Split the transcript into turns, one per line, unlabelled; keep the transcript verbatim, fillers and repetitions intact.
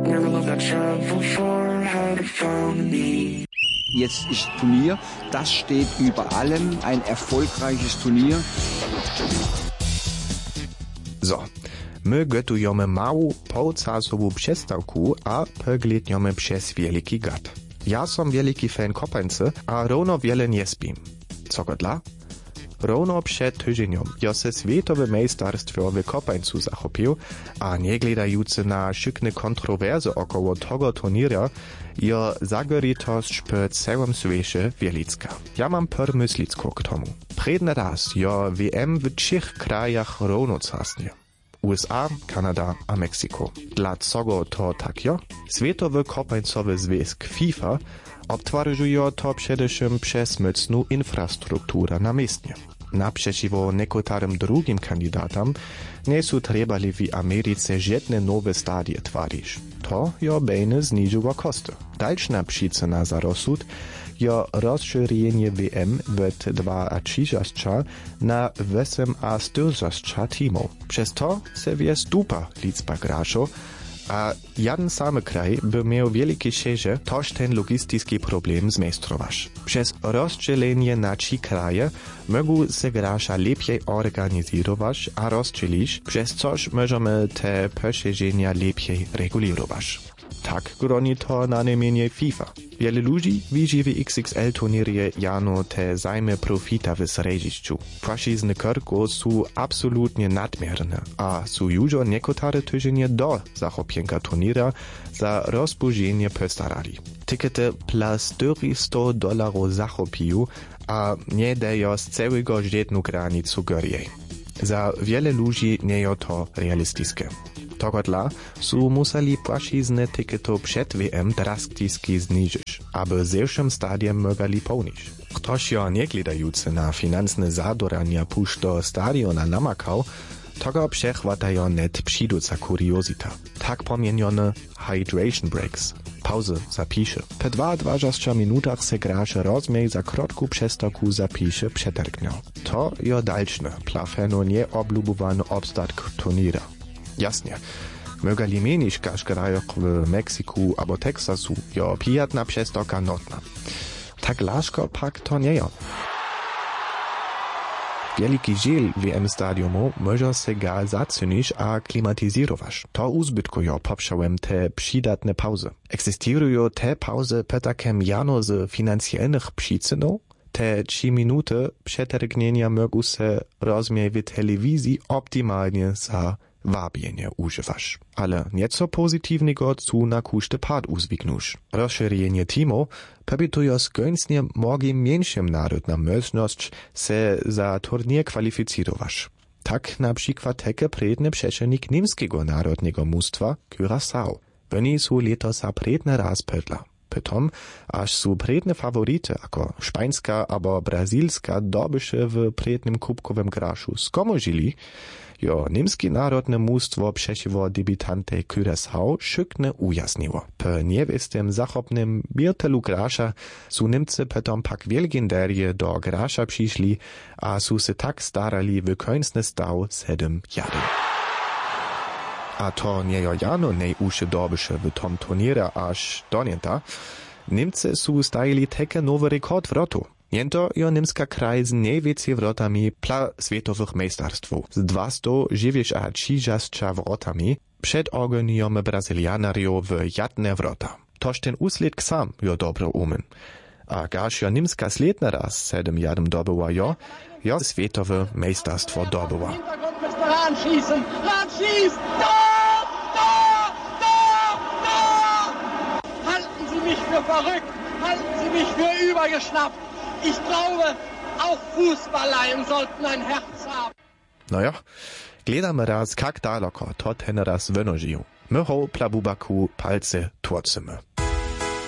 Never loved that travel far, had it found me.
Jetzt ist Turnier, das steht über allem, ein erfolgreiches Turnier.
So, my gotujemy mału, półczasową przestawku, a poglądamy przez wielki gad. Ja som wielki fan kopańcy, a równo wiele nie spim. Co go dla? Równo przed tydzieniem ja se światowe majsterstwo w kopańcu zachopił, a nie gledający na szykne kontrowersje około tego turnieja, ja zagorytość po całym świecie wielicka. Ja mam pomyslicko k tomu. Przedny raz ja W M w trzech krajach równo casnie. U S A, Kanada a Meksiko. Dla czego to tak jo? Światowy kopańcowy związek FIFA obtwarzyło to przede wszystkim przez mocną infrastrukturę na miestnie. Naprzeciwo niekotarym drugim kandydatom nie są trebali w Ameryce żadne nowe stadie twarzyć. To jo bejne zniżyło koszty. Dalszna przyczyna za rozsud jo rozszerzenie W M od dwa a trzydzieści na osiem a czterdzieści teamów. Przez to se wie stupa liczba graczy, a jeden samy kraj by miał wielkie szczęście, toż ten logistyczny problem zmejstrować. Przez rozdzielenie na trzy kraje mogą se gracze lepiej organizować a rozdzielić, przez coś możemy te posiedzenia lepiej regulować. Tak groni to na imieniu FIFA. Wiele ludzi widzi w X X L turnierie jano te zajmy profita w sredziszczu. Płaszczyzny korku są absolutnie nadmierne, a są już niekotare tygodnie do zachopienka turniera za rozburzenie postarali. Tykety plus czterysta dolarów zachopił, a nie dają z całego żadną granicę góry. Za wiele ludzi nie jest to realistyczne. Tego dla są museli płaszczyzny tyketów przed W M drastycznie zniżyć, aby zewszym stadiem mogli pełnić. Ktoś jo nie gledający na finansne zadorania pusz do stadiona namakał, tego przechwatają net przyduca kuriozita. Tak pomienione hydration breaks. Pauzy zapisze. Po dwudziestu minutach se gracze rozmiej za krótką przestawkę zapisze przetargnią. To jo dalszny, plafeno nieoblubowany obstatk turniera. Jasnie, mogali menić każ krajach w Meksyku albo Teksasu, jo pijatna przestawka notna. Tak laszko pak to nie jo. Wielki dziel W M stadiumu może se gal zacynić a klimatyzirować. To uzbytkują poprzałem te przydatne pauzy. Egzystują te pauzy po takim jano z finansjalnych przyczynów? Te trzy minuty przetargnienia mogą se rozmiej w telewizji optymalnie za wabienie używasz. Ale nieco pozytywnego cu na kuszty pad uzwiknusz. Rozszerzenie teamu pobytuje skończnie mogli mniejszym narodom możliwość se za turnier kwalificyrować. Tak na przykład takie predny przeciwnik niemskiego narodnego mustwa Curaçao. Oni są letos za predny raz pedla. Potom, aż są predne faworyty, jako szpańska albo brazilska, dobysze w prednym kubkowym graszu skomożyli, jo niemskie narodne mustwo przeciwko debiutante Curaçao szykne ujasniło. Po niewiestym zachopnym biertelu grasza są Niemcy potom pak wielgendarie do grasza przyszli, a są se tak starali w końcny stał sedem jeden. A to nie jo jano nejusze dobysze w tom turniera aż do nienta. Niemcy są stajili takie nowy rekord w rotu. Niento jo niemska kraj z najwięcej wrotami pla światowych majsterstwów. Z dwieście dziewięćdziesiąt wrotami przed ogoniem Brazylianariów w jadne wrota. Toż ten usledk sam jo dobro umen. A gaż jo niemska sledny raz sedem jeden dobyła jo, jo światowe majsterstwo dobyła.
Ranschießen! Ranschießt! Tor! Tor! Tor! Tor! Halten Sie mich für verrückt! Halten Sie mich für übergeschnappt! Ich glaube, auch Fußballeien sollten ein Herz haben.
Naja, gledamy raz, jak daleko to ten raz wynożył. My ho plabubaku palce tłoczymy.